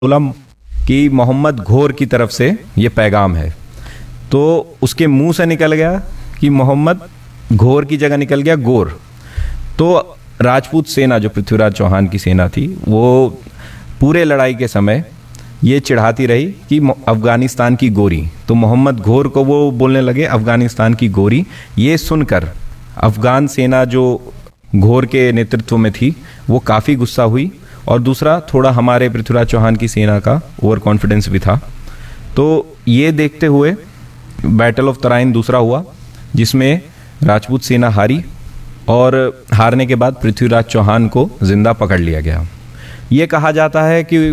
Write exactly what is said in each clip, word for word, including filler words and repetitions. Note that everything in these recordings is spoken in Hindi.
बोला कि मोहम्मद घोर की तरफ से ये पैगाम है, तो उसके मुंह से निकल गया कि मोहम्मद घोर की जगह निकल गया गोर। तो राजपूत सेना जो पृथ्वीराज चौहान की सेना थी वो पूरे लड़ाई के समय ये चिढ़ाती रही कि अफगानिस्तान की गोरी, तो मोहम्मद घोर को वो बोलने लगे अफगानिस्तान की गोरी। ये सुनकर अफगान सेना जो घोर के नेतृत्व में थी वो काफ़ी गुस्सा हुई, और दूसरा थोड़ा हमारे पृथ्वीराज चौहान की सेना का ओवर कॉन्फिडेंस भी था। तो ये देखते हुए बैटल ऑफ तराइन दूसरा हुआ जिसमें राजपूत सेना हारी, और हारने के बाद पृथ्वीराज चौहान को जिंदा पकड़ लिया गया। ये कहा जाता है कि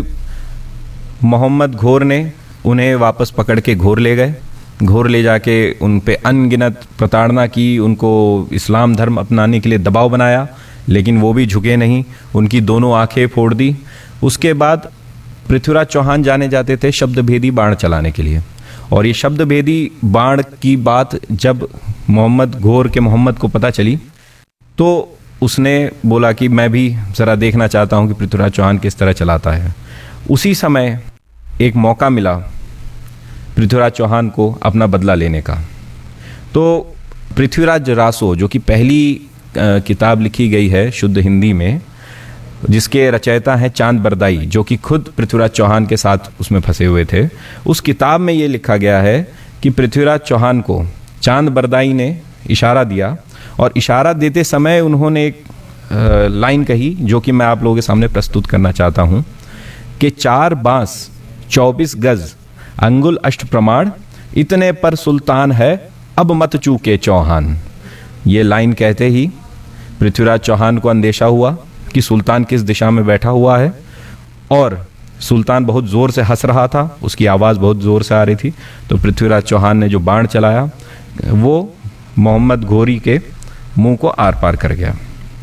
मोहम्मद घोर ने उन्हें वापस पकड़ के घोर ले गए, घोर ले जाके उन पे अनगिनत प्रताड़ना की, उनको इस्लाम धर्म अपनाने के लिए दबाव बनाया, लेकिन वो भी झुके नहीं, उनकी दोनों आंखें फोड़ दी। उसके बाद पृथ्वीराज चौहान जाने जाते थे शब्दभेदी बाण चलाने के लिए, और ये शब्दभेदी बाण की बात जब मोहम्मद घोर के मोहम्मद को पता चली तो उसने बोला कि मैं भी ज़रा देखना चाहता हूँ कि पृथ्वीराज चौहान किस तरह चलाता है। उसी समय एक मौका मिला पृथ्वीराज चौहान को अपना बदला लेने का। तो पृथ्वीराज रासो जो कि पहली किताब लिखी गई है शुद्ध हिंदी में, जिसके रचयिता हैं चांद बरदाई, जो कि खुद पृथ्वीराज चौहान के साथ उसमें फंसे हुए थे, उस किताब में ये लिखा गया है कि पृथ्वीराज चौहान को चांद बरदाई ने इशारा दिया, और इशारा देते समय उन्होंने एक लाइन कही जो कि मैं आप लोगों के सामने प्रस्तुत करना चाहता हूँ कि चार बांस चौबीस गज अंगुल अष्ट प्रमाण, इतने पर सुल्तान है अब मत चूके चौहान। ये लाइन कहते ही पृथ्वीराज चौहान को अंदेशा हुआ कि सुल्तान किस दिशा में बैठा हुआ है, और सुल्तान बहुत ज़ोर से हंस रहा था, उसकी आवाज़ बहुत ज़ोर से आ रही थी। तो पृथ्वीराज चौहान ने जो बाण चलाया वो मोहम्मद घोरी के मुंह को आर पार कर गया।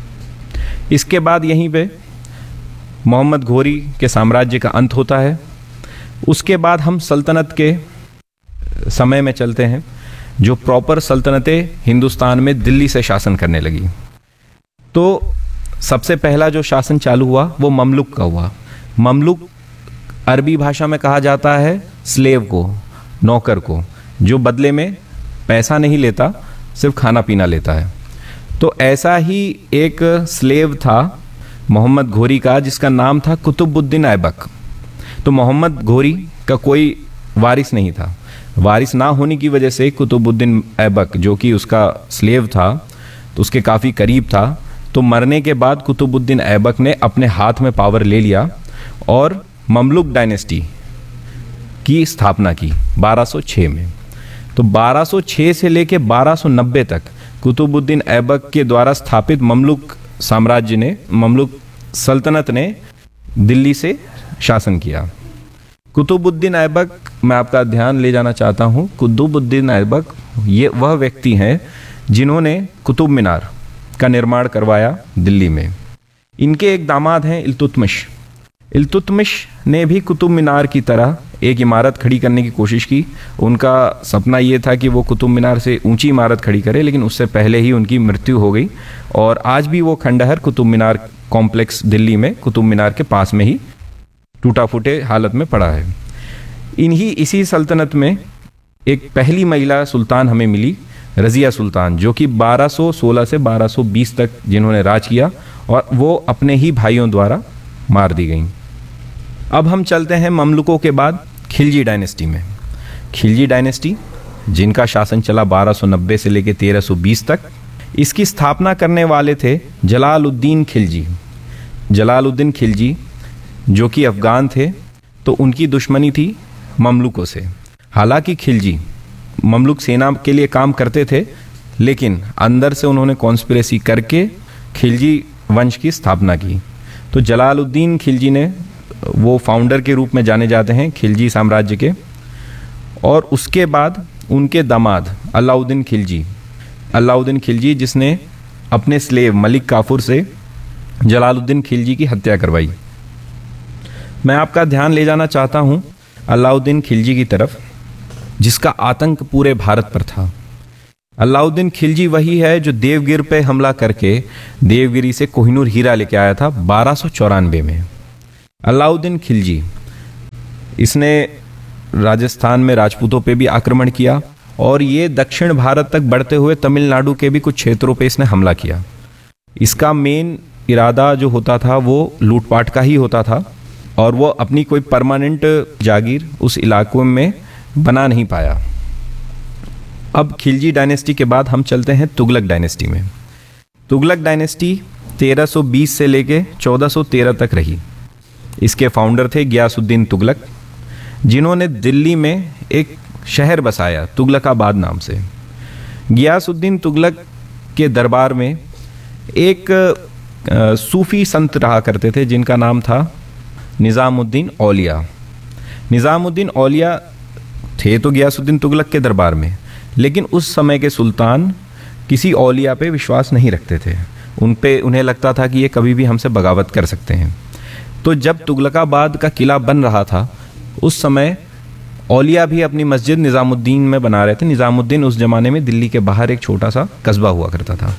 इसके बाद यहीं पे मोहम्मद घोरी के साम्राज्य का अंत होता है। उसके बाद हम सल्तनत के समय में चलते हैं, जो प्रॉपर सल्तनतें हिंदुस्तान में दिल्ली से शासन करने लगी। तो सबसे पहला जो शासन चालू हुआ वो ममलुक का हुआ। ममलुक अरबी भाषा में कहा जाता है स्लेव को, नौकर को, जो बदले में पैसा नहीं लेता, सिर्फ खाना पीना लेता है। तो ऐसा ही एक स्लेव था मोहम्मद घोरी का, जिसका नाम था कुतुबुद्दीन ऐबक। तो मोहम्मद घोरी का कोई वारिस नहीं था, वारिस ना होने की वजह से कुतुबुद्दीन ऐबक जो कि उसका स्लेव था, तो उसके काफ़ी करीब था। तो मरने के बाद कुतुबुद्दीन ऐबक ने अपने हाथ में पावर ले लिया और ममलुक डायनेस्टी की स्थापना की बारह सौ छह में। तो बारह सौ छह से लेके बारह सौ नब्बे तक कुतुबुद्दीन ऐबक के द्वारा स्थापित ममलुक साम्राज्य ने, ममलुक सल्तनत ने दिल्ली से शासन किया। कुतुबुद्दीन ऐबक, मैं आपका ध्यान ले जाना चाहता हूँ, कुतुबुद्दीन ऐबक ये वह व्यक्ति हैं जिन्होंने कुतुब मीनार का निर्माण करवाया दिल्ली में। इनके एक दामाद हैं इल्तुतमिश। इल्तुतमिश ने भी कुतुब मीनार की तरह एक इमारत खड़ी करने की कोशिश की। उनका सपना ये था कि वो कुतुब मीनार से ऊंची इमारत खड़ी करे, लेकिन उससे पहले ही उनकी मृत्यु हो गई, और आज भी वो खंडहर कुतुब मीनार कॉम्प्लेक्स दिल्ली में कुतुब मीनार के पास में ही टूटा फूटे हालत में पड़ा है। इन्हीं इसी सल्तनत में एक पहली महिला सुल्तान हमें मिली, रज़िया सुल्तान, जो कि बारह सौ सोलह से बारह सौ बीस तक जिन्होंने राज किया, और वो अपने ही भाइयों द्वारा मार दी गईं। अब हम चलते हैं ममलुकों के बाद खिलजी डायनेस्टी में। खिलजी डायनेस्टी जिनका शासन चला बारह सौ नब्बे से लेकर तेरह सौ बीस तक, इसकी स्थापना करने वाले थे जलालुद्दीन खिलजी। जलालुद्दीन खिलजी जो कि अफगान थे, तो उनकी दुश्मनी थी ममलुकों से। हालांकि खिलजी ममलुक सेना के लिए काम करते थे, लेकिन अंदर से उन्होंने कॉन्स्पिरेसी करके खिलजी वंश की स्थापना की। तो जलालुद्दीन खिलजी ने, वो फाउंडर के रूप में जाने जाते हैं खिलजी साम्राज्य के, और उसके बाद उनके दामाद अलाउद्दीन खिलजी, अलाउद्दीन खिलजी जिसने अपने स्लेव मलिक काफूर से जलालुद्दीन खिलजी की हत्या करवाई। मैं आपका ध्यान ले जाना चाहता हूँ अलाउद्दीन खिलजी की तरफ, जिसका आतंक पूरे भारत पर था। अलाउद्दीन खिलजी वही है जो देवगिर पे हमला करके देवगिरी से कोहिनूर हीरा लेके आया था बारह सौ चौरानवे में। अलाउद्दीन खिलजी इसने राजस्थान में राजपूतों पे भी आक्रमण किया और ये दक्षिण भारत तक बढ़ते हुए तमिलनाडु के भी कुछ क्षेत्रों पे इसने हमला किया। इसका मेन इरादा जो होता था वो लूटपाट का ही होता था और वो अपनी कोई परमानेंट जागीर उस इलाकों में बना नहीं पाया। अब खिलजी डायनेस्टी के बाद हम चलते हैं तुगलक डायनेस्टी में। तुगलक डायनेस्टी तेरह सौ बीस से लेके चौदह सौ तेरह तक रही। इसके फाउंडर थे गियासुद्दीन तुगलक, जिन्होंने दिल्ली में एक शहर बसाया तुगलकाबाद नाम से। गियासुद्दीन तुगलक के दरबार में एक आ, सूफी संत रहा करते थे जिनका नाम था निज़ामुद्दीन औलिया। निज़ामुद्दीन औलिया थे तो गियासुद्दीन तुगलक के दरबार में, लेकिन उस समय के सुल्तान किसी औलिया पे विश्वास नहीं रखते थे। उन पे उन्हें लगता था कि ये कभी भी हमसे बगावत कर सकते हैं। तो जब तुगलकाबाद का किला बन रहा था उस समय औलिया भी अपनी मस्जिद निज़ामुद्दीन में बना रहे थे। निज़ामुद्दीन उस ज़माने में दिल्ली के बाहर एक छोटा सा कस्बा हुआ करता था।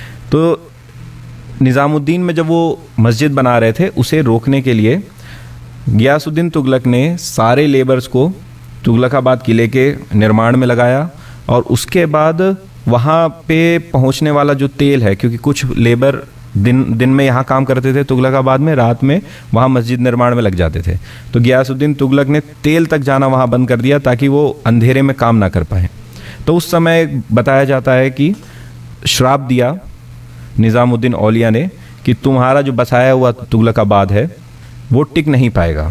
तो निज़ामुद्दीन में जब वो मस्जिद बना रहे थे उसे रोकने के लिए गियासुद्दीन तुगलक ने सारे लेबर्स को तुगलकाबाद किले के निर्माण में लगाया और उसके बाद वहाँ पे पहुँचने वाला जो तेल है, क्योंकि कुछ लेबर दिन दिन में यहाँ काम करते थे तुगलकाबाद में, रात में वहाँ मस्जिद निर्माण में लग जाते थे, तो गियासुद्दीन तुगलक ने तेल तक जाना वहाँ बंद कर दिया ताकि वो अंधेरे में काम ना कर पाए। तो उस समय बताया जाता है कि श्राप दिया निज़ामुद्दीन औलिया ने कि तुम्हारा जो बसाया हुआ तुगलकाबाद है वो टिक नहीं पाएगा।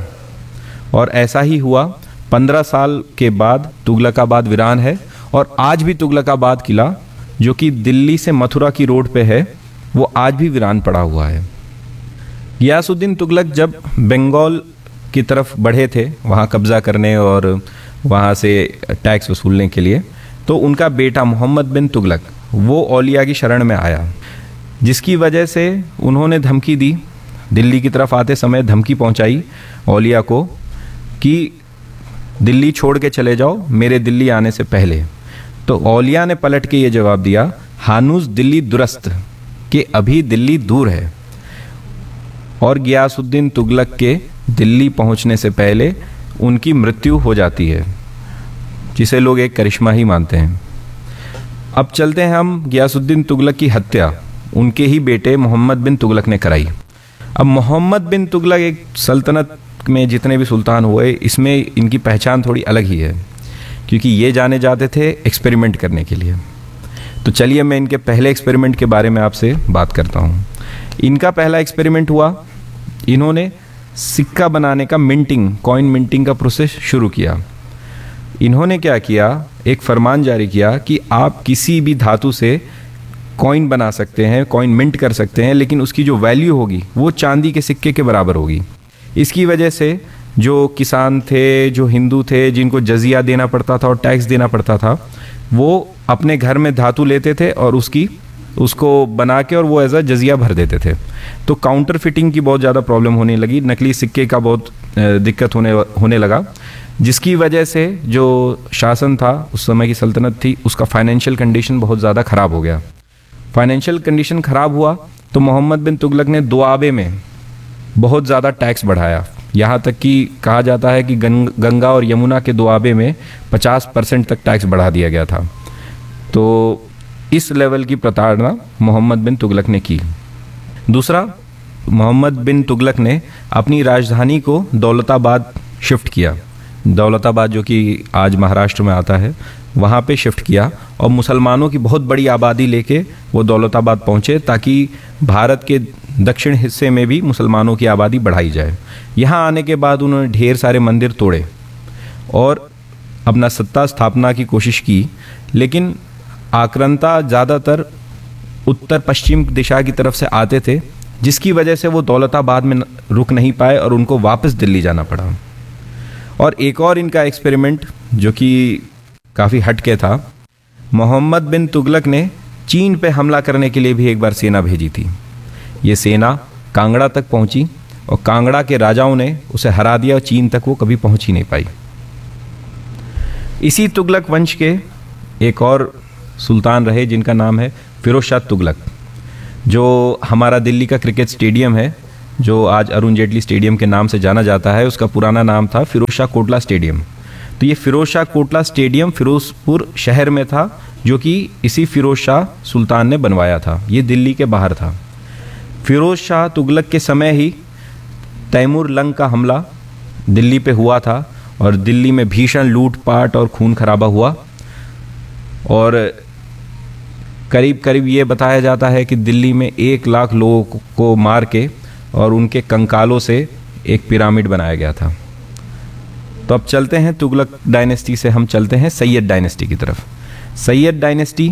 और ऐसा ही हुआ। पंद्रह साल के बाद तुगलकाबाद वीरान है और आज भी तुगलकाबाद किला जो कि दिल्ली से मथुरा की रोड पे है वो आज भी वीरान पड़ा हुआ है। गियासुद्दीन तुगलक जब बंगाल की तरफ बढ़े थे वहाँ कब्ज़ा करने और वहाँ से टैक्स वसूलने के लिए, तो उनका बेटा मोहम्मद बिन तुगलक वो औलिया की शरण में आया, जिसकी वजह से उन्होंने धमकी दी, दिल्ली की तरफ आते समय धमकी पहुँचाई औलिया को कि दिल्ली छोड़ के चले जाओ मेरे दिल्ली आने से पहले। तो औलिया ने पलट के ये जवाब दिया, हानूस दिल्ली दुरस्त, कि अभी दिल्ली दूर है। और गियासुद्दीन तुगलक के दिल्ली पहुंचने से पहले उनकी मृत्यु हो जाती है, जिसे लोग एक करिश्मा ही मानते हैं। अब चलते हैं हम गियासुद्दीन तुगलक की हत्या उनके ही बेटे मोहम्मद बिन तुगलक ने कराई। अब मोहम्मद बिन तुगलक एक सल्तनत में जितने भी सुल्तान हुए इसमें इनकी पहचान थोड़ी अलग ही है, क्योंकि ये जाने जाते थे एक्सपेरिमेंट करने के लिए। तो चलिए मैं इनके पहले एक्सपेरिमेंट के बारे में आपसे बात करता हूँ। इनका पहला एक्सपेरिमेंट हुआ, इन्होंने सिक्का बनाने का, मिंटिंग, कॉइन मिंटिंग का प्रोसेस शुरू किया। इन्होंने क्या किया, एक फरमान जारी किया कि आप किसी भी धातु से कॉइन बना सकते हैं, कॉइन मिंट कर सकते हैं, लेकिन उसकी जो वैल्यू होगी वो चांदी के सिक्के के बराबर होगी। इसकी वजह से जो किसान थे, जो हिंदू थे, जिनको जजिया देना पड़ता था और टैक्स देना पड़ता था, वो अपने घर में धातु लेते थे और उसकी उसको बना के और वो एज अ जजिया भर देते थे। तो काउंटर फिटिंग की बहुत ज़्यादा प्रॉब्लम होने लगी, नकली सिक्के का बहुत दिक्कत होने होने लगा, जिसकी वजह से जो शासन था, उस समय की सल्तनत थी, उसका फाइनेंशियल कंडीशन बहुत ज़्यादा ख़राब हो गया। फाइनेंशियल कंडीशन ख़राब हुआ तो मोहम्मद बिन तुगलक ने दुआबे में बहुत ज़्यादा टैक्स बढ़ाया। यहाँ तक कि कहा जाता है कि गंग, गंगा और यमुना के दुआबे में पचास परसेंट तक टैक्स बढ़ा दिया गया था। तो इस लेवल की प्रताड़ना मोहम्मद बिन तुगलक ने की। दूसरा, मोहम्मद बिन तुगलक ने अपनी राजधानी को दौलताबाद शिफ्ट किया। दौलताबाद जो कि आज महाराष्ट्र में आता है, वहाँ पे शिफ्ट किया और मुसलमानों की बहुत बड़ी आबादी लेके वो दौलताबाद पहुँचे ताकि भारत के दक्षिण हिस्से में भी मुसलमानों की आबादी बढ़ाई जाए। यहाँ आने के बाद उन्होंने ढेर सारे मंदिर तोड़े और अपना सत्ता स्थापना की कोशिश की, लेकिन आक्रांता ज़्यादातर उत्तर पश्चिम दिशा की तरफ से आते थे, जिसकी वजह से वो दौलताबाद में रुक नहीं पाए और उनको वापस दिल्ली जाना पड़ा। और एक और इनका एक्सपेरिमेंट जो कि काफ़ी हटके था, मोहम्मद बिन तुगलक ने चीन पे हमला करने के लिए भी एक बार सेना भेजी थी। ये सेना कांगड़ा तक पहुंची और कांगड़ा के राजाओं ने उसे हरा दिया और चीन तक वो कभी पहुंच ही नहीं पाई। इसी तुगलक वंश के एक और सुल्तान रहे जिनका नाम है फिरोज शाह तुगलक। जो हमारा दिल्ली का क्रिकेट स्टेडियम है जो आज अरुण जेटली स्टेडियम के नाम से जाना जाता है, उसका पुराना नाम था फिरोज शाह कोटला स्टेडियम। तो ये फिरोज शाह कोटला स्टेडियम फिरोजपुर शहर में था, जो कि इसी फिरोज शाह सुल्तान ने बनवाया था। ये दिल्ली के बाहर था। फिरोज शाह तुगलक के समय ही तैमूर लंग का हमला दिल्ली पे हुआ था और दिल्ली में भीषण लूटपाट और खून खराबा हुआ, और करीब करीब ये बताया जाता है कि दिल्ली में एक लाख लोगों को मार के और उनके कंकालों से एक पिरामिड बनाया गया था। तो अब चलते हैं तुगलक डायनेस्टी से, हम चलते हैं सैयद डायनेस्टी की तरफ। सैयद डायनेस्टी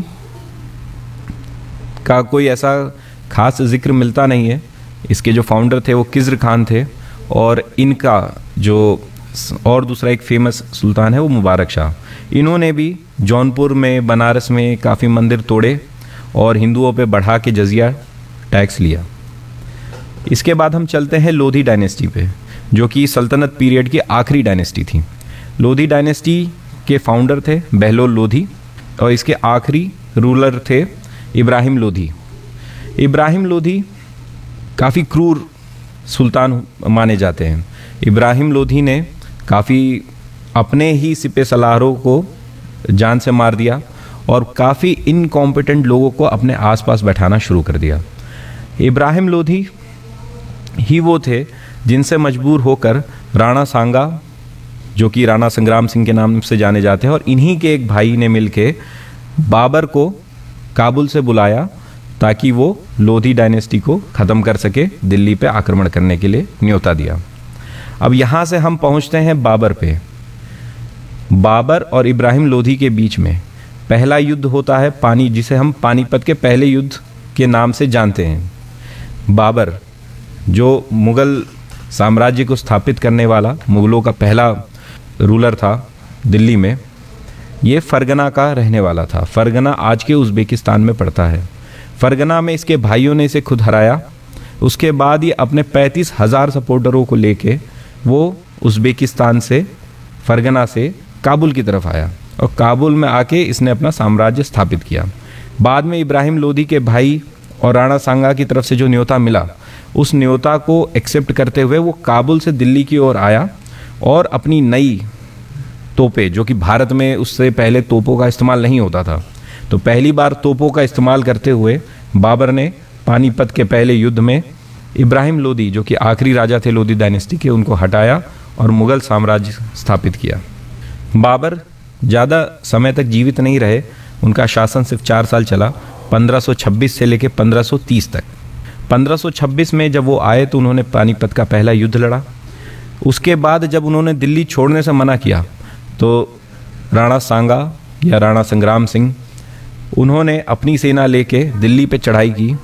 का कोई ऐसा खास जिक्र मिलता नहीं है। इसके जो फाउंडर थे वो किज्र खान थे, और इनका जो और दूसरा एक फेमस सुल्तान है वो मुबारक शाह। इन्होंने भी जौनपुर में, बनारस में काफ़ी मंदिर तोड़े और हिंदुओं पे बढ़ा के जजिया टैक्स लिया। इसके बाद हम चलते हैं लोधी डायनेस्टी पे, जो कि सल्तनत पीरियड की आखिरी डायनेस्टी थी। लोधी डायनेस्टी के फाउंडर थे बहलोल लोधी, और इसके आखिरी रूलर थे इब्राहिम लोधी। इब्राहिम लोधी काफ़ी क्रूर सुल्तान माने जाते हैं। इब्राहिम लोधी ने काफ़ी अपने ही सिपे सलारों को जान से मार दिया और काफ़ी इनकॉम्पिटेंट लोगों को अपने आसपास बैठाना शुरू कर दिया। इब्राहिम लोधी ही वो थे जिनसे मजबूर होकर राणा सांगा, जो कि राणा संग्राम सिंह के नाम से जाने जाते हैं, और इन्हीं के एक भाई ने मिलके बाबर को काबुल से बुलाया ताकि वो लोधी डायनेस्टी को ख़त्म कर सके, दिल्ली पे आक्रमण करने के लिए न्योता दिया। अब यहाँ से हम पहुँचते हैं बाबर पे। बाबर और इब्राहिम लोधी के बीच में पहला युद्ध होता है पानी, जिसे हम पानीपत के पहले युद्ध के नाम से जानते हैं। बाबर जो मुग़ल साम्राज्य को स्थापित करने वाला मुग़लों का पहला रूलर था दिल्ली में, ये फरगना का रहने वाला था। फरगना आज के उज़्बेकिस्तान में पड़ता है। फरगना में इसके भाइयों ने इसे खुद हराया। उसके बाद ये अपने पैंतीस हज़ार सपोर्टरों को लेके वो उज़्बेकिस्तान से, फरगना से काबुल की तरफ आया, और काबुल में आके इसने अपना साम्राज्य स्थापित किया। बाद में इब्राहिम लोधी के भाई और राणा सांगा की तरफ से जो न्योता मिला, उस न्योता को एक्सेप्ट करते हुए वो काबुल से दिल्ली की ओर आया और अपनी नई तोपें, जो कि भारत में उससे पहले तोपों का इस्तेमाल नहीं होता था, तो पहली बार तोपों का इस्तेमाल करते हुए बाबर ने पानीपत के पहले युद्ध में इब्राहिम लोधी, जो कि आखिरी राजा थे लोधी डायनेस्टी के, उनको हटाया और मुग़ल साम्राज्य स्थापित किया। बाबर ज़्यादा समय तक जीवित नहीं रहे। उनका शासन सिर्फ चार साल चला, पंद्रह सौ छब्बीस से लेकर पंद्रह सौ तीस तक। पंद्रह सौ छब्बीस में जब वो आए तो उन्होंने पानीपत का पहला युद्ध लड़ा। उसके बाद जब उन्होंने दिल्ली छोड़ने से मना किया तो राणा सांगा या राणा संग्राम सिंह, उन्होंने अपनी सेना लेके दिल्ली पे चढ़ाई की,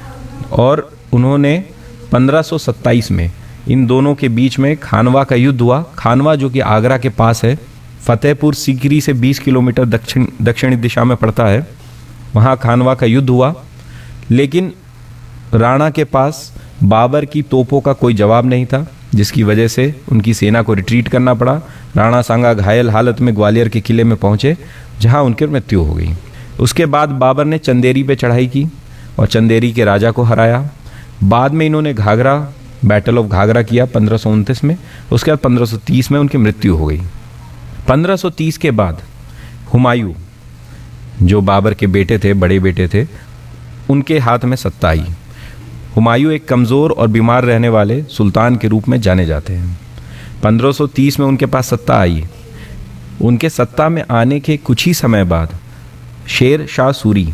और उन्होंने पंद्रह सौ सत्ताईस में इन दोनों के बीच में खानवा का युद्ध हुआ। खानवा जो कि आगरा के पास है, फतेहपुर सीकरी से बीस किलोमीटर दक्षिण दक्षिणी दिशा में पड़ता है। वहाँ खानवा का युद्ध हुआ, लेकिन राणा के पास बाबर की तोपों का कोई जवाब नहीं था, जिसकी वजह से उनकी सेना को रिट्रीट करना पड़ा। राणा सांगा घायल हालत में ग्वालियर के किले में पहुँचे, जहाँ उनकी मृत्यु हो गई। उसके बाद बाबर ने चंदेरी पे चढ़ाई की और चंदेरी के राजा को हराया। बाद में इन्होंने घाघरा, बैटल ऑफ घाघरा किया पंद्रह सौ उनतीस में। उसके बाद पंद्रह सौ तीस में उनकी मृत्यु हो गई। पंद्रह सौ तीस के बाद हुमायूं, जो बाबर के बेटे थे, बड़े बेटे थे, उनके हाथ में सत्ता आई। हुमायूं एक कमज़ोर और बीमार रहने वाले सुल्तान के रूप में जाने जाते हैं। पंद्रह सौ तीस में उनके पास सत्ता आई। उनके सत्ता में आने के कुछ ही समय बाद शेर शाह सूरी,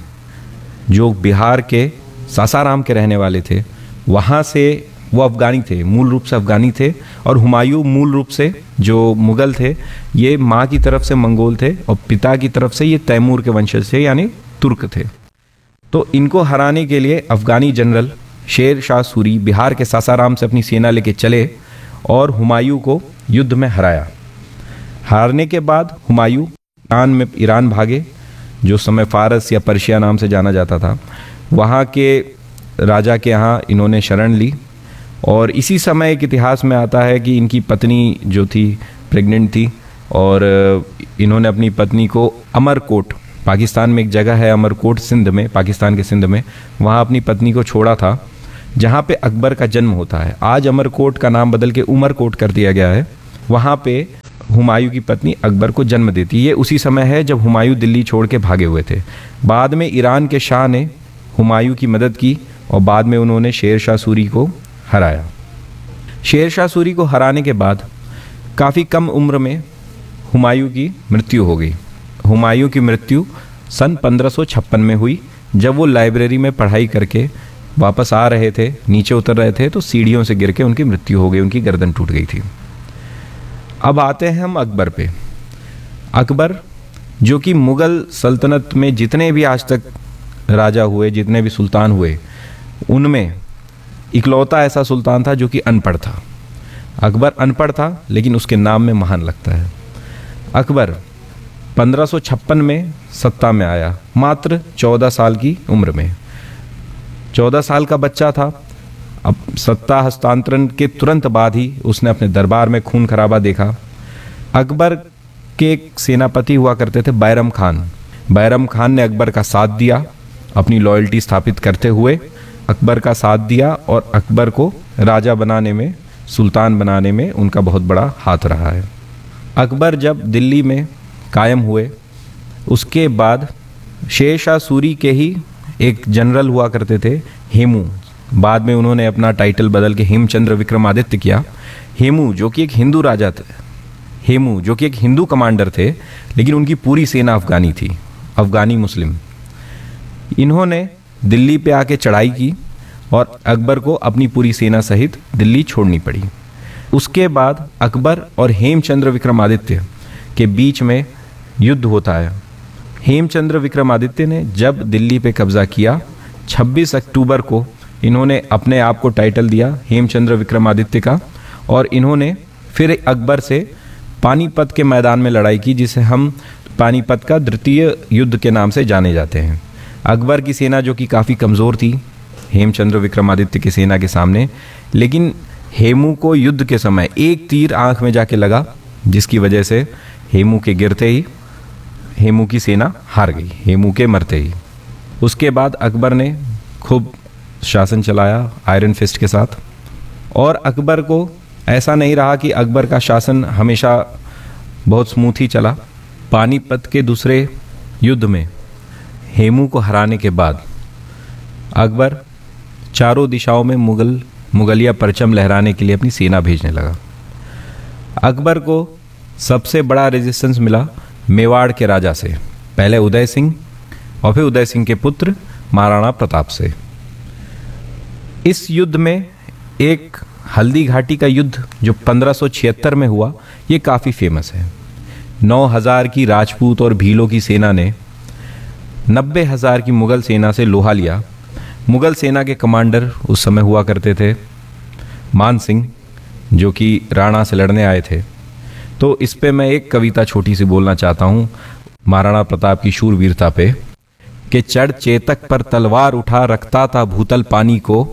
जो बिहार के सासाराम के रहने वाले थे, वहाँ से वो अफ़गानी थे, मूल रूप से अफ़गानी थे, और हुमायूं मूल रूप से जो मुग़ल थे, ये माँ की तरफ से मंगोल थे और पिता की तरफ से ये तैमूर के वंशज थे, यानी तुर्क थे। तो इनको हराने के लिए अफ़गानी जनरल शेर शाह सूरी बिहार के सासाराम से अपनी सेना लेके चले और हुमायूं को युद्ध में हराया। हारने के बाद हुमायूं ईरान में ईरान भागे, जो समय फ़ारस या पर्शिया नाम से जाना जाता था। वहाँ के राजा के यहाँ इन्होंने शरण ली, और इसी समय एक इतिहास में आता है कि इनकी पत्नी जो थी प्रेग्नेंट थी, और इन्होंने अपनी पत्नी को अमरकोट, पाकिस्तान में एक जगह है अमरकोट, सिंध में, पाकिस्तान के सिंध में, वहाँ अपनी पत्नी को छोड़ा था। जहाँ पे अकबर का जन्म होता है। आज अमरकोट का नाम बदल के उमरकोट कर दिया गया है। वहाँ पे हुमायूं की पत्नी अकबर को जन्म देती है। ये उसी समय है जब हुमायूं दिल्ली छोड़ के भागे हुए थे। बाद में ईरान के शाह ने हुमायूं की मदद की और बाद में उन्होंने शेर शाह सूरी को हराया। शेर शाह सूरी को हराने के बाद काफ़ी कम उम्र में हुमायूं की मृत्यु हो गई। हुमायूं की मृत्यु सन पंद्रह सौ छप्पन में हुई, जब वो लाइब्रेरी में पढ़ाई करके वापस आ रहे थे, नीचे उतर रहे थे, तो सीढ़ियों से गिर के उनकी मृत्यु हो गई, उनकी गर्दन टूट गई थी। अब आते हैं हम अकबर पे। अकबर जो कि मुग़ल सल्तनत में जितने भी आज तक राजा हुए, जितने भी सुल्तान हुए, उनमें इकलौता ऐसा सुल्तान था जो कि अनपढ़ था। अकबर अनपढ़ था, लेकिन उसके नाम में महान लगता है। अकबर पंद्रह सौ छप्पन में सत्ता में आया, मात्र चौदह साल की उम्र में। चौदह साल का बच्चा था। अब सत्ता हस्तांतरण के तुरंत बाद ही उसने अपने दरबार में खून खराबा देखा। अकबर के एक सेनापति हुआ करते थे बैरम खान। बैरम खान ने अकबर का साथ दिया, अपनी लॉयल्टी स्थापित करते हुए अकबर का साथ दिया, और अकबर को राजा बनाने में, सुल्तान बनाने में उनका बहुत बड़ा हाथ रहा है। अकबर जब दिल्ली में कायम हुए, उसके बाद शेर शाह सूरी के ही एक जनरल हुआ करते थे हेमू। बाद में उन्होंने अपना टाइटल बदल के हेमचंद्र विक्रमादित्य किया। हेमू जो कि एक हिंदू राजा थे, हेमू जो कि एक हिंदू कमांडर थे, लेकिन उनकी पूरी सेना अफगानी थी, अफगानी मुस्लिम। इन्होंने दिल्ली पे आके चढ़ाई की और अकबर को अपनी पूरी सेना सहित दिल्ली छोड़नी पड़ी। उसके बाद अकबर और हेमचंद्र विक्रमादित्य के बीच में युद्ध होता है। हेमचंद्र विक्रमादित्य ने जब दिल्ली पे कब्जा किया, छब्बीस अक्टूबर को इन्होंने अपने आप को टाइटल दिया हेमचंद्र विक्रमादित्य का, और इन्होंने फिर अकबर से पानीपत के मैदान में लड़ाई की, जिसे हम पानीपत का द्वितीय युद्ध के नाम से जाने जाते हैं। अकबर की सेना जो कि काफ़ी कमज़ोर थी हेमचंद्र विक्रमादित्य की सेना के सामने, लेकिन हेमू को युद्ध के समय एक तीर आंख में जाके लगा, जिसकी वजह से हेमू के गिरते ही हेमू की सेना हार गई, हेमू के मरते ही। उसके बाद अकबर ने खूब शासन चलाया आयरन फिस्ट के साथ, और अकबर को ऐसा नहीं रहा कि अकबर का शासन हमेशा बहुत स्मूथ ही चला। पानीपत के दूसरे युद्ध में हेमू को हराने के बाद अकबर चारों दिशाओं में मुगल मुगलिया परचम लहराने के लिए अपनी सेना भेजने लगा। अकबर को सबसे बड़ा रेजिस्टेंस मिला मेवाड़ के राजा से, पहले उदय सिंह और फिर उदय सिंह के पुत्र महाराणा प्रताप से। इस युद्ध में एक हल्दी घाटी का युद्ध जो पंद्रह सौ छिहत्तर में हुआ, ये काफ़ी फेमस है। नौ हज़ार की राजपूत और भीलों की सेना ने नब्बे हज़ार की मुग़ल सेना से लोहा लिया। मुग़ल सेना के कमांडर उस समय हुआ करते थे मान सिंह, जो कि राणा से लड़ने आए थे। तो इस पे मैं एक कविता छोटी सी बोलना चाहता हूँ महाराणा प्रताप की शूरवीरता पे, कि चढ़ चेतक पर तलवार उठा रखता था भूतल पानी को,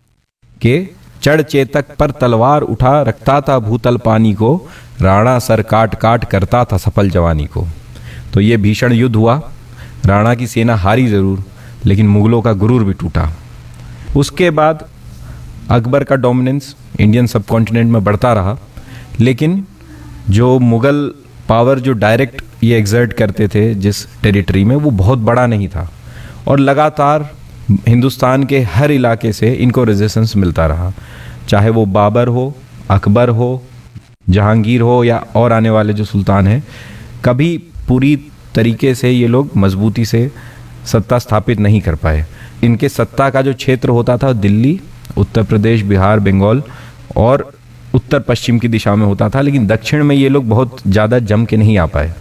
के चढ़ चेतक पर तलवार उठा रखता था भूतल पानी को, राणा सर काट काट करता था सफल जवानी को। तो ये भीषण युद्ध हुआ। राणा की सेना हारी ज़रूर, लेकिन मुग़लों का गुरूर भी टूटा। उसके बाद अकबर का डोमिनेंस इंडियन सब कॉन्टिनेंट में बढ़ता रहा, लेकिन जो मुग़ल पावर जो डायरेक्ट ये एग्जर्ट करते थे जिस टेरिटरी में, वो बहुत बड़ा नहीं था, और लगातार हिंदुस्तान के हर इलाके से इनको रेजिस्टेंस मिलता रहा, चाहे वो बाबर हो, अकबर हो, जहांगीर हो, या और आने वाले जो सुल्तान हैं। कभी पूरी तरीके से ये लोग मजबूती से सत्ता स्थापित नहीं कर पाए। इनके सत्ता का जो क्षेत्र होता था दिल्ली, उत्तर प्रदेश, बिहार, बंगाल और उत्तर पश्चिम की दिशा में होता था, लेकिन दक्षिण में ये लोग बहुत ज़्यादा जम के नहीं आ पाए।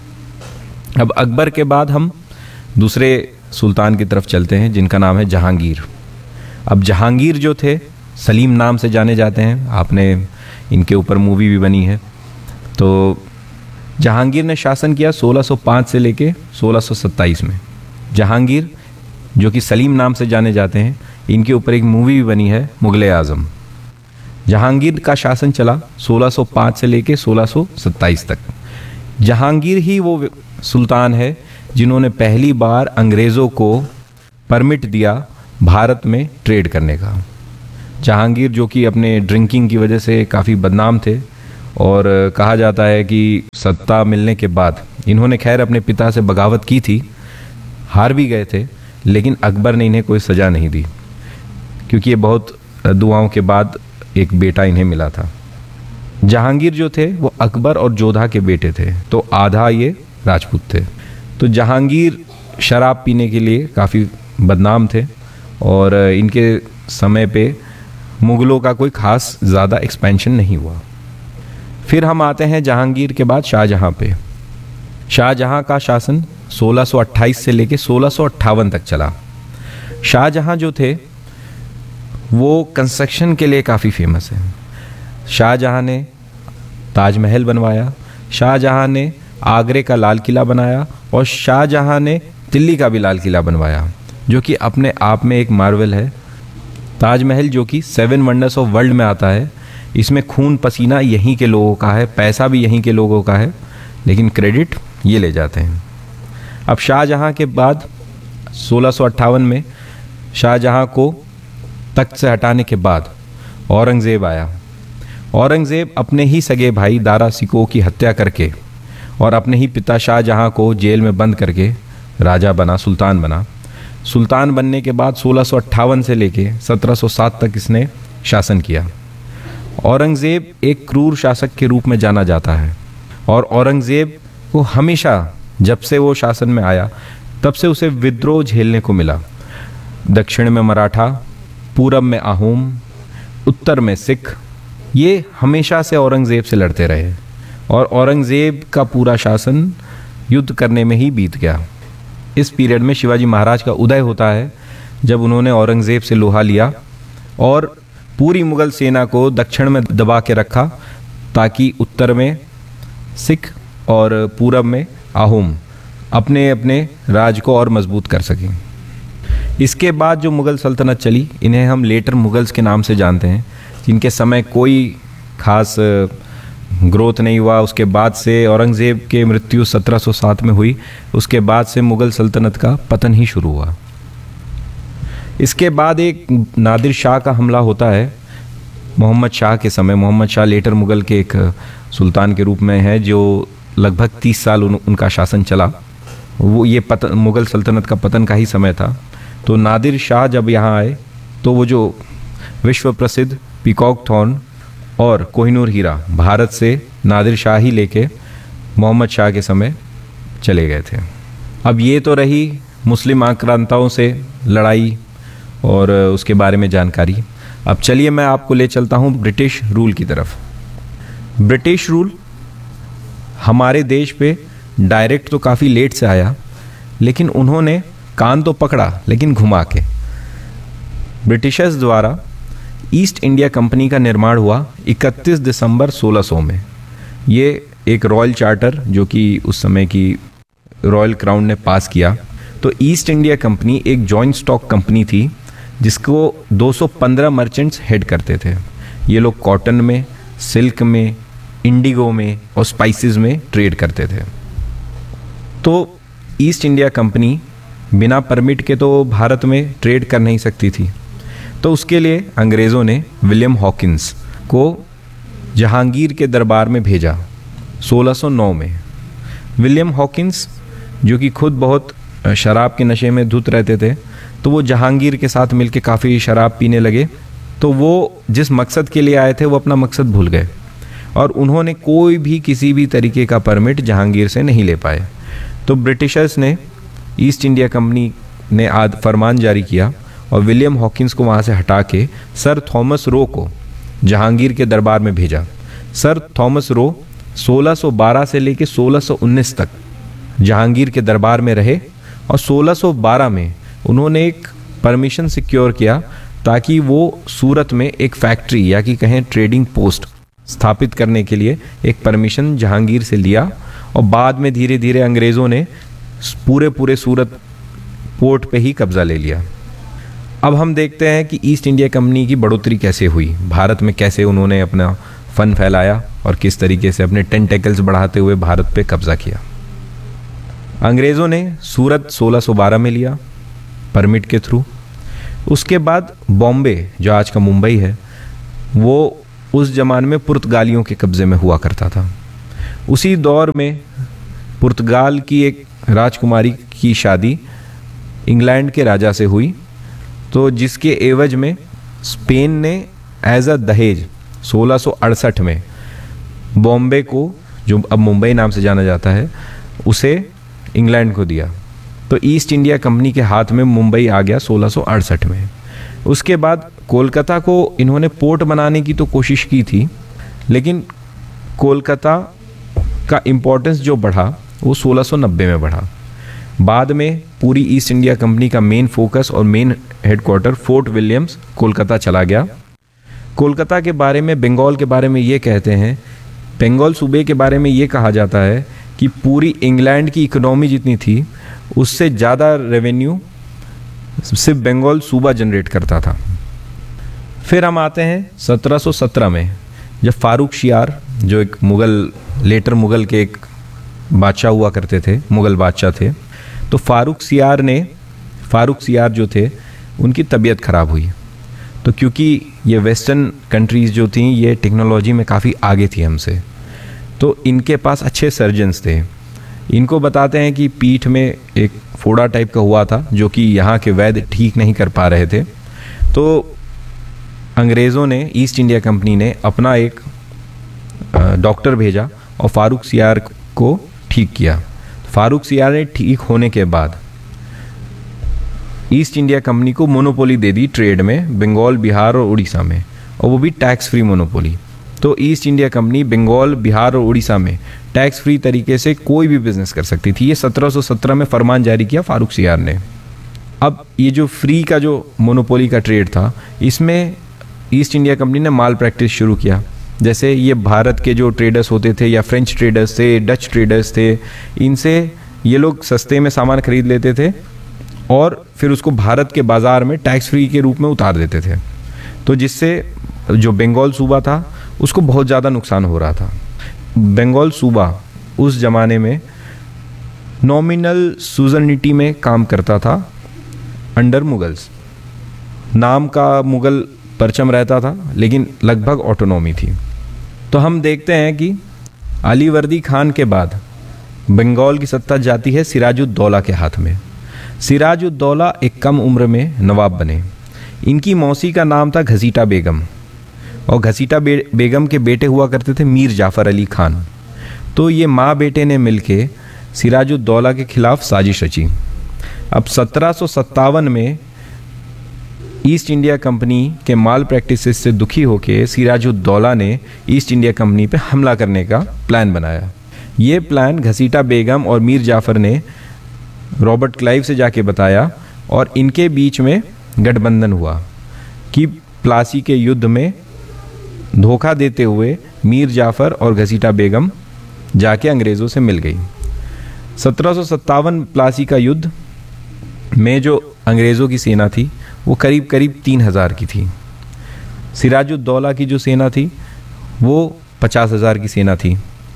अब अकबर के बाद हम दूसरे सुल्तान की तरफ चलते हैं, जिनका नाम है जहांगीर। अब जहांगीर जो थे सलीम नाम से जाने जाते हैं, आपने इनके ऊपर मूवी भी बनी है। तो जहांगीर ने शासन किया सोलह सौ पाँच से लेके सोलह सौ सत्ताईस में। जहांगीर जो कि सलीम नाम से जाने जाते हैं, इनके ऊपर एक मूवी भी बनी है मुग़ल आज़म। जहांगीर का शासन चला सोलह सौ पाँच से लेके सोलह सौ सत्ताईस तक। जहांगीर ही वो सुल्तान है जिन्होंने पहली बार अंग्रेज़ों को परमिट दिया भारत में ट्रेड करने का। जहांगीर जो कि अपने ड्रिंकिंग की वजह से काफ़ी बदनाम थे, और कहा जाता है कि सत्ता मिलने के बाद इन्होंने खैर अपने पिता से बगावत की थी, हार भी गए थे, लेकिन अकबर ने इन्हें कोई सज़ा नहीं दी, क्योंकि ये बहुत दुआओं के बाद एक बेटा इन्हें मिला था। जहांगीर जो थे वो अकबर और जोधा के बेटे थे, तो आधा ये राजपूत थे। तो जहांगीर शराब पीने के लिए काफ़ी बदनाम थे, और इनके समय पे मुग़लों का कोई ख़ास ज़्यादा एक्सपेंशन नहीं हुआ। फिर हम आते हैं जहांगीर के बाद शाहजहां पे। शाहजहां का शासन सोलह सौ अट्ठाईस से लेके सोलह सौ अट्ठावन तक चला। शाहजहां जो थे वो कंस्ट्रक्शन के लिए काफ़ी फेमस है। शाहजहां ने ताजमहल बनवाया, शाहजहां ने आगरे का लाल किला बनाया, और शाहजहां ने दिल्ली का भी लाल किला बनवाया, जो कि अपने आप में एक मार्वल है। ताजमहल जो कि सेवन वंडर्स ऑफ वर्ल्ड में आता है, इसमें खून पसीना यहीं के लोगों का है, पैसा भी यहीं के लोगों का है, लेकिन क्रेडिट ये ले जाते हैं। अब शाहजहां के बाद सोलह सौ अट्ठावन में शाहजहां को तख्त से हटाने के बाद औरंगज़ेब आया। औरंगज़ेब अपने ही सगे भाई दारा सिकोह की हत्या करके और अपने ही पिता शाहजहां को जेल में बंद करके राजा बना, सुल्तान बना। सुल्तान बनने के बाद सोलह सौ अट्ठावन से लेके सत्रह सौ सात तक इसने शासन किया। औरंगज़ेब एक क्रूर शासक के रूप में जाना जाता है, और औरंगज़ेब को हमेशा जब से वो शासन में आया तब से उसे विद्रोह झेलने को मिला। दक्षिण में मराठा, पूरब में आहूम, उत्तर में सिख, ये हमेशा से औरंगज़ेब से लड़ते रहे, और औरंगज़ेब का पूरा शासन युद्ध करने में ही बीत गया। इस पीरियड में शिवाजी महाराज का उदय होता है, जब उन्होंने औरंगज़ेब से लोहा लिया और पूरी मुग़ल सेना को दक्षिण में दबा के रखा, ताकि उत्तर में सिख और पूरब में आहूम अपने अपने राज को और मजबूत कर सकें। इसके बाद जो मुग़ल सल्तनत चली, इन्हें हम लेटर मुग़ल्स के नाम से जानते हैं, जिनके समय कोई ख़ास ग्रोथ नहीं हुआ। उसके बाद से औरंगज़ेब के मृत्यु सत्रह सौ सात में हुई, उसके बाद से मुग़ल सल्तनत का पतन ही शुरू हुआ। इसके बाद एक नादिर शाह का हमला होता है मोहम्मद शाह के समय। मोहम्मद शाह लेटर मुग़ल के एक सुल्तान के रूप में है, जो लगभग तीस साल उन, उनका शासन चला। वो ये पतन मुग़ल सल्तनत का पतन का ही समय था। तो नादिर शाह जब यहाँ आए तो वो जो विश्व प्रसिद्ध पीकॉक थॉर्न और कोहिनूर हीरा भारत से नादिर शाह ही लेके मोहम्मद शाह के समय चले गए थे। अब ये तो रही मुस्लिम आक्रांताओं से लड़ाई और उसके बारे में जानकारी। अब चलिए मैं आपको ले चलता हूँ ब्रिटिश रूल की तरफ। ब्रिटिश रूल हमारे देश पे डायरेक्ट तो काफ़ी लेट से आया, लेकिन उन्होंने कान तो पकड़ा लेकिन घुमा के। ब्रिटिशर्स द्वारा ईस्ट इंडिया कंपनी का निर्माण हुआ इकतीस दिसंबर सोलह सौ में। ये एक रॉयल चार्टर जो कि उस समय की रॉयल क्राउन ने पास किया। तो ईस्ट इंडिया कंपनी एक जॉइंट स्टॉक कंपनी थी, जिसको दो सौ पंद्रह मर्चेंट्स हेड करते थे। ये लोग कॉटन में, सिल्क में, इंडिगो में और स्पाइसेस में ट्रेड करते थे। तो ईस्ट इंडिया कंपनी बिना परमिट के तो भारत में ट्रेड कर नहीं सकती थी। तो उसके लिए अंग्रेज़ों ने विलियम हॉकिंस को जहांगीर के दरबार में भेजा सोलह सौ नौ में। विलियम हॉकिंस जो कि खुद बहुत शराब के नशे में धुत रहते थे, तो वो जहांगीर के साथ मिलके काफ़ी शराब पीने लगे। तो वो जिस मकसद के लिए आए थे वो अपना मकसद भूल गए, और उन्होंने कोई भी किसी भी तरीके का परमिट जहांगीर से नहीं ले पाए। तो ब्रिटिशर्स ने, ईस्ट इंडिया कंपनी ने आद फरमान जारी किया और विलियम हॉकिंस को वहाँ से हटा के सर थॉमस रो को जहांगीर के दरबार में भेजा। सर थॉमस रो सोलह सौ बारह से लेकर सोलह सौ उन्नीस तक जहांगीर के दरबार में रहे, और सोलह सौ बारह में उन्होंने एक परमिशन सिक्योर किया ताकि वो सूरत में एक फैक्ट्री या कि कहें ट्रेडिंग पोस्ट स्थापित करने के लिए एक परमिशन जहांगीर से लिया। और बाद में धीरे धीरे अंग्रेज़ों ने पूरे पूरे सूरत पोर्ट पे ही कब्ज़ा ले लिया। अब हम देखते हैं कि ईस्ट इंडिया कंपनी की बढ़ोतरी कैसे हुई, भारत में कैसे उन्होंने अपना फन फैलाया और किस तरीके से अपने टेंटेकल्स बढ़ाते हुए भारत पे कब्ज़ा किया। अंग्रेज़ों ने सूरत सोलह सौ बारह में लिया परमिट के थ्रू। उसके बाद बॉम्बे, जो आज का मुंबई है, वो उस ज़माने में पुर्तगालियों के कब्ज़े में हुआ करता था। उसी दौर में पुर्तगाल की एक राजकुमारी की शादी इंग्लैंड के राजा से हुई, तो जिसके एवज में स्पेन ने एज अ दहेज सोलह सौ अड़सठ में बॉम्बे को, जो अब मुंबई नाम से जाना जाता है, उसे इंग्लैंड को दिया। तो ईस्ट इंडिया कंपनी के हाथ में मुंबई आ गया सोलह सौ अड़सठ में। उसके बाद कोलकाता को इन्होंने पोर्ट बनाने की तो कोशिश की थी, लेकिन कोलकाता का इम्पोर्टेंस जो बढ़ा वो सोलह सौ नब्बे में बढ़ा। बाद में पूरी ईस्ट इंडिया कंपनी का मेन फोकस और main headquarter fort Williams Kolkata चला गया। कोलकाता के बारे में, बंगाल के बारे में ये कहते हैं, बंगाल सूबे के बारे में ये कहा जाता है कि पूरी इंग्लैंड की इकोनॉमी जितनी थी उससे ज़्यादा रेवेन्यू सिर्फ बंगाल सूबा जनरेट करता था। फिर हम आते हैं सत्रह सौ सत्रह में, जब फारूक शियार, जो एक मुग़ल, लेटर मुग़ल के एक बादशाह हुआ करते थे, मुग़ल बादशाह थे, तो फारूक सियार ने फारूक सियार जो थे उनकी तबीयत ख़राब हुई। तो क्योंकि ये वेस्टर्न कंट्रीज़ जो थी ये टेक्नोलॉजी में काफ़ी आगे थी हमसे, तो इनके पास अच्छे सर्जन्स थे। इनको बताते हैं कि पीठ में एक फोड़ा टाइप का हुआ था जो कि यहाँ के वैद्य ठीक नहीं कर पा रहे थे। तो अंग्रेज़ों ने, ईस्ट इंडिया कंपनी ने अपना एक डॉक्टर भेजा और फारूक सियार को ठीक किया। फारूक सियार ने ठीक होने के बाद ईस्ट इंडिया कंपनी को मोनोपोली दे दी ट्रेड में, बंगाल, बिहार और उड़ीसा में, और वो भी टैक्स फ्री मोनोपोली। तो east India company Bengal, Bihar और उड़ीसा में टैक्स फ्री तरीके से कोई भी बिजनेस कर सकती थी। ये सत्रह सौ सत्रह में फरमान जारी किया फारूक सियार ने। अब ये जो फ्री का जो मोनोपोली का ट्रेड था, इसमें ईस्ट इंडिया कंपनी ने माल प्रैक्टिस शुरू किया। जैसे ये भारत के जो ट्रेडर्स होते थे या फ्रेंच ट्रेडर्स थे, डच ट्रेडर्स थे, इनसे ये लोग सस्ते में सामान खरीद लेते थे और फिर उसको भारत के बाज़ार में टैक्स फ्री के रूप में उतार देते थे। तो जिससे जो बंगाल सूबा था उसको बहुत ज़्यादा नुकसान हो रहा था। बंगाल सूबा उस ज़माने में नॉमिनल सुजर्निटी में काम करता था अंडर मुगल्स। नाम का मुग़ल परचम रहता था लेकिन लगभग ऑटोनॉमी थी। तो हम देखते हैं कि अलीवर्दी खान के बाद बंगाल की सत्ता जाती है सिराजुद्दौला के हाथ में। सिराजुद्दौला एक कम उम्र में नवाब बने। इनकी मौसी का नाम था घसीटा बेगम और घसीटा बे, बेगम के बेटे हुआ करते थे मीर जाफ़र अली खान। तो ये माँ बेटे ने मिलके सिराजुद्दौला के खिलाफ साजिश रची। अब सत्रह सौ सत्तावन में ईस्ट इंडिया कंपनी के माल प्रैक्टिसेस से दुखी होकर सिराजुद्दौला ने ईस्ट इंडिया कंपनी पे हमला करने का प्लान बनाया। ये प्लान घसीटा बेगम और मीर जाफ़र ने रॉबर्ट क्लाइव से जाके बताया और इनके बीच में गठबंधन हुआ कि प्लासी के युद्ध में धोखा देते हुए मीर जाफ़र और घसीटा बेगम जाके अंग्रेज़ों से मिल गई। सत्रह सौ सत्तावन प्लासी का युद्ध में जो अंग्रेज़ों की सेना थी वो करीब करीब तीन हज़ार की थी। सिराजुद्दौला की जो सेना थी वो पचास हज़ार की सेना थी।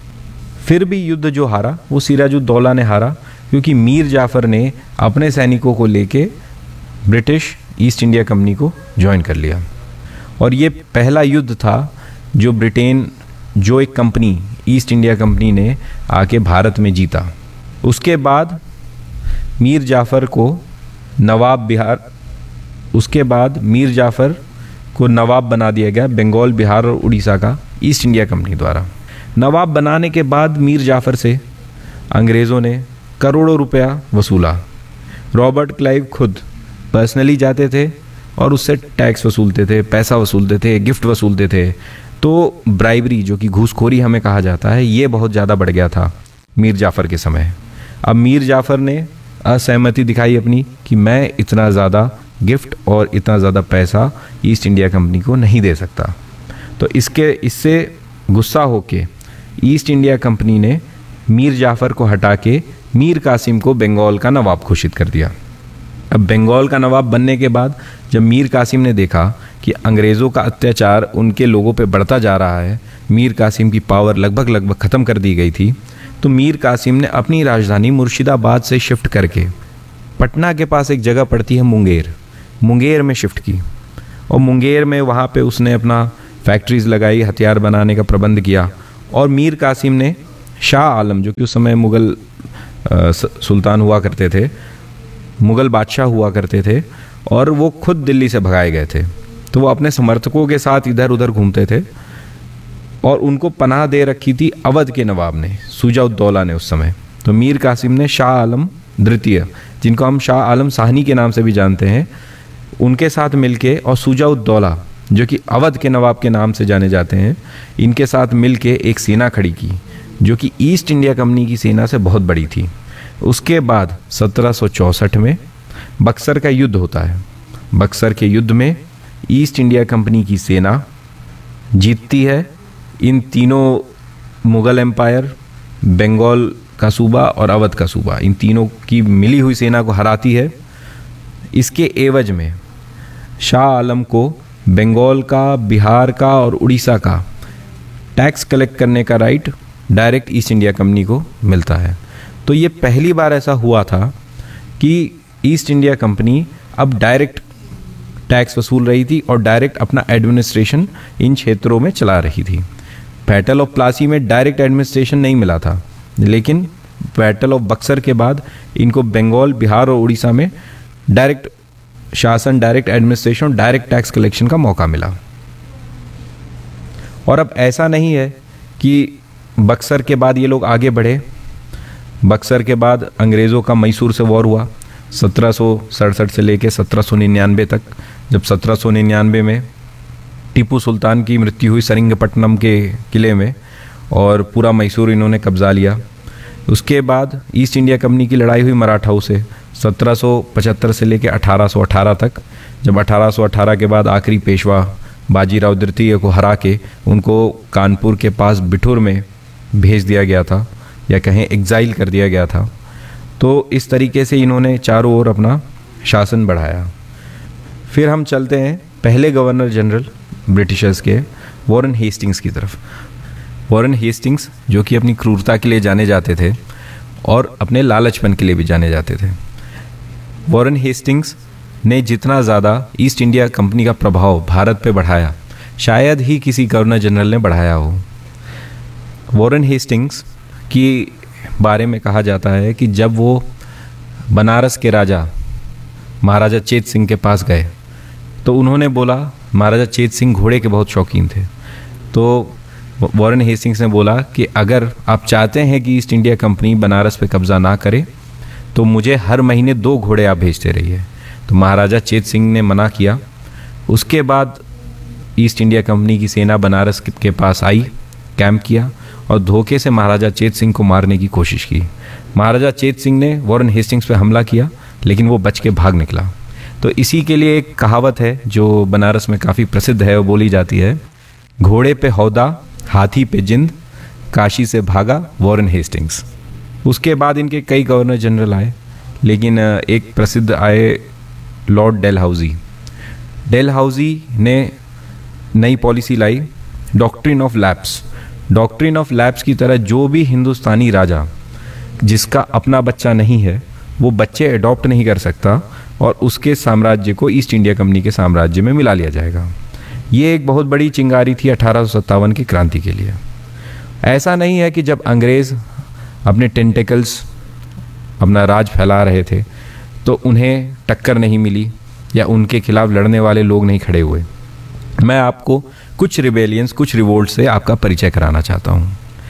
फिर भी युद्ध जो हारा वो सिराजुद्दौला ने हारा क्योंकि मीर जाफ़र ने अपने सैनिकों को लेके ब्रिटिश ईस्ट इंडिया कंपनी को ज्वाइन कर लिया। और ये पहला युद्ध था जो ब्रिटेन, जो एक कंपनी ईस्ट इंडिया कंपनी ने आके भारत में जीता। उसके बाद मीर जाफ़र को नवाब बिहार उसके बाद मीर जाफ़र को नवाब बना दिया गया बंगाल, बिहार और उड़ीसा का ईस्ट इंडिया कंपनी द्वारा। नवाब बनाने के बाद मीर जाफ़र से अंग्रेज़ों ने करोड़ों रुपया वसूला। रॉबर्ट क्लाइव खुद पर्सनली जाते थे और उससे टैक्स वसूलते थे, पैसा वसूलते थे, गिफ्ट वसूलते थे। तो ब्राइबरी, जो कि घूसखोरी हमें कहा जाता है, ये बहुत ज़्यादा बढ़ गया था मीर जाफ़र के समय। अब मीर जाफ़र ने असहमति दिखाई अपनी कि मैं इतना ज़्यादा गिफ्ट और इतना ज़्यादा पैसा ईस्ट इंडिया कंपनी को नहीं दे सकता। तो इसके इससे गुस्सा होके ईस्ट इंडिया कंपनी ने मीर जाफ़र को हटा के मीर कासिम को बंगाल का नवाब घोषित कर दिया। अब बंगाल का नवाब बनने के बाद जब मीर कासिम ने देखा कि अंग्रेज़ों का अत्याचार उनके लोगों पे बढ़ता जा रहा है, मीर कासिम की पावर लगभग लगभग ख़त्म कर दी गई थी, तो मीर कासिम ने अपनी राजधानी मुर्शिदाबाद से शिफ्ट करके पटना के पास एक जगह पड़ती है मुंगेर, मुंगेर में शिफ्ट की और मुंगेर में वहाँ पे उसने अपना फैक्ट्रीज लगाई, हथियार बनाने का प्रबंध किया। और मीर कासिम ने शाह आलम, जो कि उस समय मुग़ल सुल्तान हुआ करते थे, मुग़ल बादशाह हुआ करते थे, और वो खुद दिल्ली से भगाए गए थे, तो वो अपने समर्थकों के साथ इधर उधर घूमते थे और उनको पनाह दे रखी थी अवध के नवाब ने, शुजा-उद-दौला ने उस समय। तो मीर कासिम ने शाह आलम द्वितीय, जिनको हम शाह आलम साहनी के नाम से भी जानते हैं, उनके साथ मिलके, और शुजा-उद-दौला जो कि अवध के नवाब के नाम से जाने जाते हैं, इनके साथ मिलके एक सेना खड़ी की जो कि ईस्ट इंडिया कंपनी की सेना से बहुत बड़ी थी। उसके बाद सत्रह सौ चौंसठ में बक्सर का युद्ध होता है। बक्सर के युद्ध में ईस्ट इंडिया कंपनी की सेना जीतती है। इन तीनों, मुग़ल एम्पायर, बंगाल का सूबा और अवध का सूबा, इन तीनों की मिली हुई सेना को हराती है। इसके एवज में शाह आलम को बंगाल का, बिहार का और उड़ीसा का टैक्स कलेक्ट करने का right direct east India company को मिलता है। तो ये पहली बार ऐसा हुआ था कि ईस्ट इंडिया कंपनी अब डायरेक्ट टैक्स वसूल रही थी और डायरेक्ट अपना एडमिनिस्ट्रेशन इन क्षेत्रों में चला रही थी। बैटल ऑफ प्लासी में डायरेक्ट एडमिनिस्ट्रेशन नहीं मिला था, लेकिन बैटल ऑफ बक्सर के बाद इनको बंगाल, बिहार और उड़ीसा में डायरेक्ट शासन, direct administration, direct tax collection का मौका मिला। और अब ऐसा नहीं है कि बक्सर के बाद ये लोग आगे बढ़े। बक्सर के बाद अंग्रेज़ों का मैसूर से वॉर हुआ सत्रह सौ सड़सठ से लेकर सत्रह सौ निन्यानवे तक, जब सत्रह सौ निन्यानवे में टीपू सुल्तान की मृत्यु हुई सरिंगपट्टनम के किले में और पूरा मैसूर इन्होंने कब्जा लिया। उसके बाद ईस्ट इंडिया कंपनी की लड़ाई हुई मराठाओं से सत्रह सौ पचहत्तर से लेकर अठारह सौ अठारह तक, जब अठारह सौ अठारह के बाद आखिरी पेशवा बाजीराव द्वितीय को हरा के उनको कानपुर के पास बिठूर में भेज दिया गया था, या कहें एग्जाइल कर दिया गया था। तो इस तरीके से इन्होंने चारों ओर अपना शासन बढ़ाया। फिर हम चलते हैं पहले गवर्नर जनरल ब्रिटिशर्स के वॉरेन हेस्टिंग्स की तरफ। वॉरेन हेस्टिंग्स जो कि अपनी क्रूरता के लिए जाने जाते थे और अपने लालचपन के लिए भी जाने जाते थे। वॉरेन हेस्टिंग्स ने जितना ज़्यादा ईस्ट इंडिया कंपनी का प्रभाव भारत पे बढ़ाया, शायद ही किसी गवर्नर जनरल ने बढ़ाया हो। वॉरेन हेस्टिंग्स की बारे में कहा जाता है कि जब वो बनारस के राजा महाराजा चेत सिंह के पास गए तो उन्होंने बोला, महाराजा चेत सिंह घोड़े के बहुत शौकीन थे, तो वॉरेन हेस्टिंग्स ने बोला कि अगर आप चाहते हैं कि ईस्ट इंडिया कंपनी बनारस पे कब्ज़ा ना करे तो मुझे हर महीने दो घोड़े आप भेजते रहिए। तो महाराजा चेत सिंह ने मना किया। उसके बाद ईस्ट इंडिया कंपनी की सेना बनारस के पास आई, कैंप किया और धोखे से महाराजा चेत सिंह को मारने की कोशिश की। महाराजा चेत सिंह ने वॉरेन हेस्टिंग्स पे हमला किया, लेकिन वो बच के भाग निकला। तो इसी के लिए एक कहावत है जो बनारस में काफ़ी प्रसिद्ध है, वो बोली जाती है, घोड़े पे हौदा, हाथी पे जिंद, काशी से भागा वॉरेन हेस्टिंग्स। उसके बाद इनके कई गवर्नर जनरल आए, लेकिन एक प्रसिद्ध आए लॉर्ड डेलहाउजी। डेलहाउजी ने नई policy lie, doctrine of lapse. Doctrine of lapse की तरह जो भी हिंदुस्तानी राजा जिसका अपना बच्चा नहीं है वो बच्चे अडॉप्ट नहीं कर सकता और उसके साम्राज्य को ईस्ट इंडिया कंपनी के साम्राज्य में मिला लिया जाएगा। ये एक बहुत बड़ी चिंगारी थी अठारह सौ सत्तावन की क्रांति के लिए। ऐसा नहीं है कि जब अंग्रेज़ अपने टेंटेकल्स, अपना राज फैला रहे थे तो उन्हें टक्कर नहीं मिली या उनके खिलाफ लड़ने वाले लोग नहीं खड़े हुए। मैं आपको कुछ रिबेलियंस, कुछ रिवोल्ट से आपका परिचय कराना चाहता हूँ।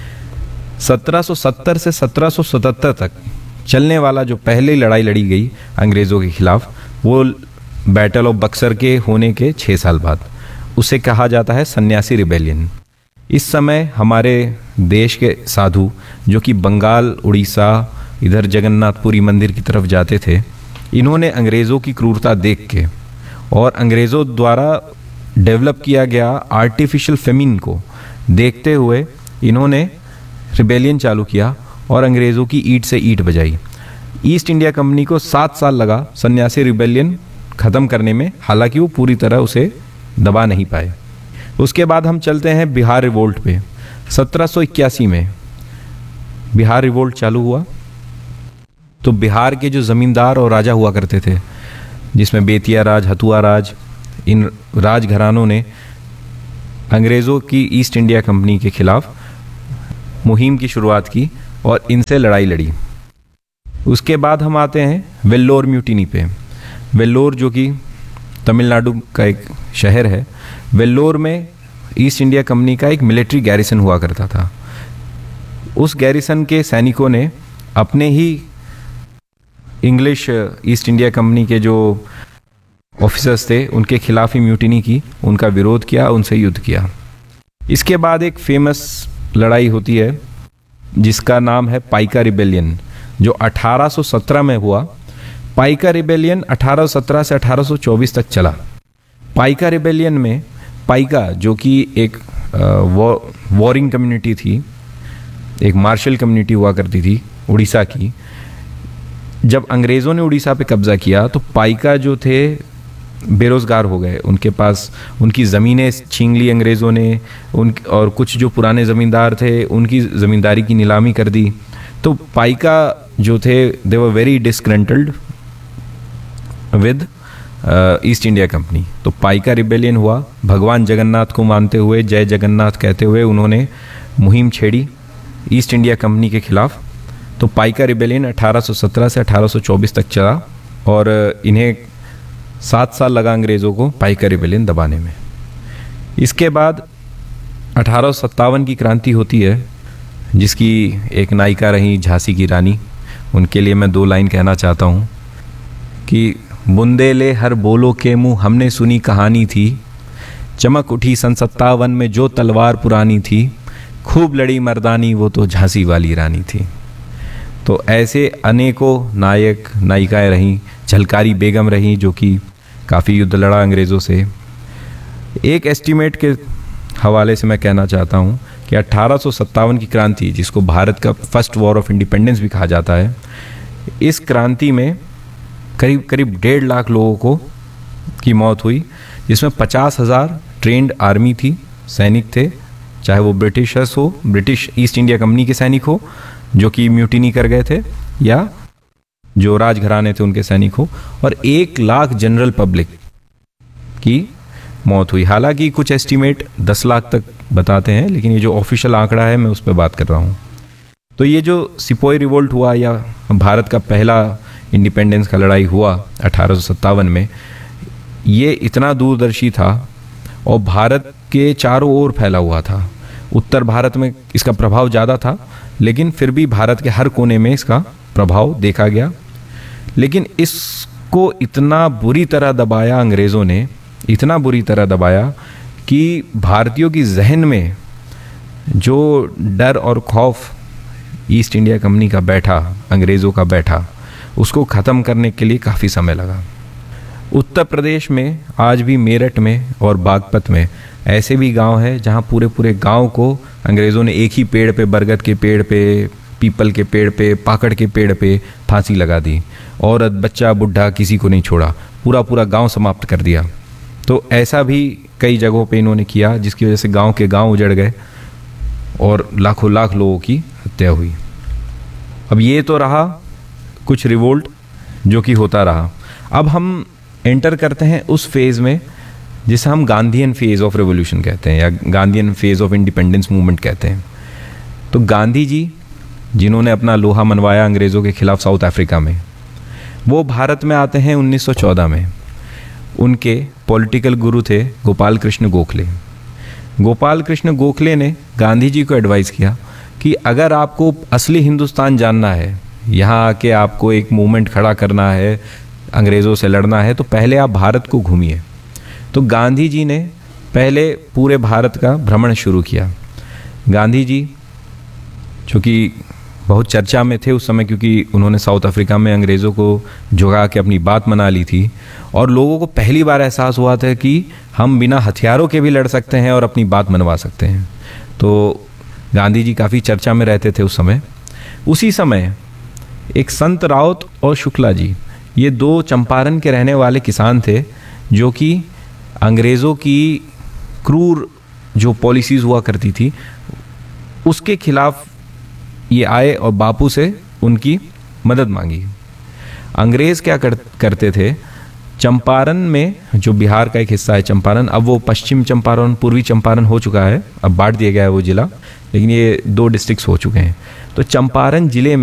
सत्रह सौ सत्तर से सत्रह सौ सतहत्तर तक चलने वाला जो पहले लड़ाई लड़ी गई अंग्रेज़ों के खिलाफ, वो बैटल ऑफ बक्सर के होने के छः साल बाद, उसे कहा जाता है सन्यासी रिबेलियन। इस समय हमारे देश के साधु जो कि बंगाल, उड़ीसा, इधर जगन्नाथपुरी मंदिर की तरफ जाते थे, इन्होंने अंग्रेज़ों की क्रूरता देख के और अंग्रेज़ों द्वारा डेवलप किया गया आर्टिफिशियल फेमिन को देखते हुए इन्होंने रिबेलियन चालू किया और अंग्रेज़ों की ईंट से ईंट बजाई। ईस्ट इंडिया कंपनी को सात साल लगा सन्यासी रिबेलियन ख़त्म करने में, हालांकि वो पूरी तरह उसे दबा नहीं पाए। उसके बाद हम चलते हैं बिहार रिवोल्ट पे। सत्रह सौ इक्यासी में बिहार रिवोल्ट चालू हुआ। तो बिहार के जो ज़मींदार और राजा हुआ करते थे जिसमें बेतिया राज, हथुआ राज, इन राजघरानों ने अंग्रेज़ों की ईस्ट इंडिया कंपनी के खिलाफ मुहिम की शुरुआत की और इनसे लड़ाई लड़ी। उसके बाद हम आते हैं वेल्लोर म्यूटिनी पे। वेल्लोर जो कि तमिलनाडु का एक शहर है, वेल्लोर में ईस्ट इंडिया कंपनी का एक मिलिट्री गैरिसन हुआ करता था। उस गैरिसन के सैनिकों ने अपने ही इंग्लिश ईस्ट इंडिया कंपनी के जो ऑफिसर्स थे उनके खिलाफ ही म्यूटिनी की, उनका विरोध किया, उनसे युद्ध किया। इसके बाद एक फेमस लड़ाई होती है जिसका नाम है पाइका रिबेलियन, जो अठारह सौ सत्रह में हुआ। पाइका रिबेलियन अठारह सौ सत्रह से अठारह सौ चौबीस तक चला। पाइका रिबेलियन में पाइका जो कि एक वॉरिंग कम्युनिटी थी, एक मार्शल कम्युनिटी हुआ करती थी उड़ीसा की, जब अंग्रेज़ों ने उड़ीसा पे कब्ज़ा किया तो पाइका जो थे बेरोज़गार हो गए। उनके पास उनकी ज़मीनें छीन ली अंग्रेज़ों ने, उन और कुछ जो पुराने ज़मींदार थे उनकी ज़मींदारी की नीलामी कर दी। तो पाइका जो थे दे were very डिस्ग्रंटल्ड with east India company. तो पाइका रिबेलियन हुआ। भगवान जगन्नाथ को मानते हुए, जय जगन्नाथ कहते हुए उन्होंने मुहिम छेड़ी ईस्ट इंडिया कंपनी के खिलाफ। तो पाइका रिबेलियन अठारह सौ सत्रह से अठारह सौ चौबीस तक चला और इन्हें सात साल लगा अंग्रेज़ों को पाइका रिबेलियन दबाने में। इसके बाद अठारह सौ सत्तावन की क्रांति होती है, जिसकी एक नायिका रही झांसी की रानी। उनके लिए मैं दो लाइन कहना चाहता हूँ कि बुंदेले हर बोलो के मुँह हमने सुनी कहानी थी, चमक उठी सन सत्तावन में जो तलवार पुरानी थी, खूब लड़ी मर्दानी वो तो झांसी वाली रानी थी। तो ऐसे अनेकों नायक नायिकाएं रहीं। झलकारी बेगम रही जो कि काफ़ी युद्ध लड़ा अंग्रेज़ों से। एक एस्टीमेट के हवाले से मैं कहना चाहता हूँ कि अठारह सौ सत्तावन की क्रांति, जिसको भारत का फर्स्ट वॉर ऑफ इंडिपेंडेंस भी कहा जाता है, इस क्रांति में करीब करीब डेढ़ लाख लोगों को की मौत हुई, जिसमें पचास हज़ार ट्रेंड आर्मी थी, सैनिक थे, चाहे वो ब्रिटिशर्स हो, ब्रिटिश ईस्ट इंडिया कंपनी के सैनिक हो जो कि म्यूटिनी कर गए थे, या जो राजघराने थे उनके सैनिक हो, और एक लाख जनरल पब्लिक की मौत हुई। हालांकि कुछ एस्टीमेट दस लाख तक बताते हैं, लेकिन ये जो ऑफिशियल आंकड़ा है मैं उस पर बात कर रहा हूँ। तो ये जो सिपोई रिवोल्ट हुआ या भारत का पहला इंडिपेंडेंस का लड़ाई हुआ अठारह सौ सत्तावन में, ये इतना दूरदर्शी था और भारत के चारों ओर फैला हुआ था। उत्तर भारत में इसका प्रभाव ज़्यादा था, लेकिन फिर भी भारत के हर कोने में इसका प्रभाव देखा गया। लेकिन इसको इतना बुरी तरह दबाया अंग्रेज़ों ने, इतना बुरी तरह दबाया कि भारतीयों की जहन में जो डर और खौफ ईस्ट इंडिया कंपनी का बैठा, अंग्रेज़ों का बैठा, उसको ख़त्म करने के लिए काफ़ी समय लगा। उत्तर प्रदेश में आज भी मेरठ में और बागपत में ऐसे भी गांव हैं जहां पूरे पूरे गांव को अंग्रेज़ों ने एक ही पेड़ पे, बरगद के पेड़ पे, पीपल के पेड़ पे, पाकड़ के पेड़ पे फांसी लगा दी। औरत, बच्चा, बुढ़ा किसी को नहीं छोड़ा, पूरा पूरा गांव समाप्त कर दिया। तो ऐसा भी कई जगहों पे इन्होंने किया, जिसकी वजह से गांव के गांव उजड़ गए और लाखों लाख लोगों की हत्या हुई। अब ये तो रहा कुछ रिवोल्ट जो कि होता रहा। अब हम एंटर करते हैं उस फेज़ में जिसे हम गांधीयन फेज़ ऑफ रेवोल्यूशन कहते हैं या Gandhian phase of independence movement कहते हैं। तो गांधी जी, जिन्होंने अपना लोहा मनवाया अंग्रेज़ों के खिलाफ साउथ अफ्रीका में, वो भारत में आते हैं उन्नीस सौ चौदह में। उनके पॉलिटिकल गुरु थे गोपाल कृष्ण गोखले। गोपाल कृष्ण गोखले ने गांधी जी को एडवाइस किया कि अगर आपको असली हिंदुस्तान जानना है, यहाँ आके आपको एक मूवमेंट खड़ा करना है, अंग्रेज़ों से लड़ना है, तो पहले आप भारत को घूमिए। तो गांधी जी ने पहले पूरे भारत का भ्रमण शुरू किया। गांधी जी जो कि बहुत चर्चा में थे उस समय, क्योंकि उन्होंने साउथ अफ्रीका में अंग्रेज़ों को झुका के अपनी बात मना ली थी और लोगों को पहली बार एहसास हुआ था कि हम बिना हथियारों के भी लड़ सकते हैं और अपनी बात मनवा सकते हैं। तो गांधी जी काफ़ी चर्चा में रहते थे उस समय। उसी समय एक संत राउत और शुक्ला जी, ये दो चंपारण के रहने वाले किसान थे जो कि अंग्रेज़ों की क्रूर जो पॉलिसीज़ हुआ करती थी उसके खिलाफ ये आए और बापू से उनकी मदद मांगी। अंग्रेज़ क्या कर, करते थे, चंपारण में, जो बिहार का एक हिस्सा है चंपारण, अब वो पश्चिम चंपारण पूर्वी चंपारण हो चुका है, अब बांट दिया गया है वो जिला, लेकिन ये दो डिस्ट्रिक्ट्स हो चुके हैं। तो चंपारण जिले